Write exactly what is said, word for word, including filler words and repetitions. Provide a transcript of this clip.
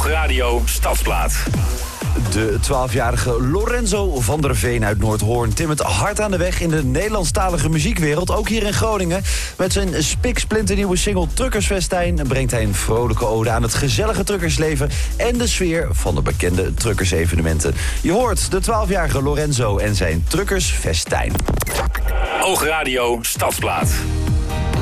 Oogradio Stadsplaat. De twaalfjarige Lorenzo van der Veen uit Noordhoorn timmert hard aan de weg in de Nederlandstalige muziekwereld, ook hier in Groningen. Met zijn spiksplinternieuwe single Truckersfestijn brengt hij een vrolijke ode aan het gezellige truckersleven en de sfeer van de bekende truckersevenementen. Je hoort de twaalfjarige Lorenzo en zijn Truckersfestijn. Oogradio Stadsplaat.